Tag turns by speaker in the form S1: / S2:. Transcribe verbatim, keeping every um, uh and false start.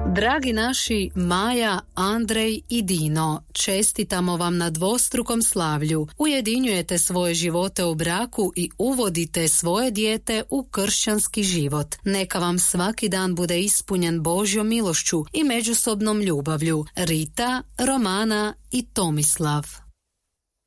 S1: Dragi naši Maja, Andrej i Dino, čestitamo vam na dvostrukom slavlju. Ujedinjujete svoje živote u braku i uvodite svoje dijete u kršćanski život. Neka vam svaki dan bude ispunjen Božjom milošću i međusobnom ljubavlju. Rita, Romana i Tomislav.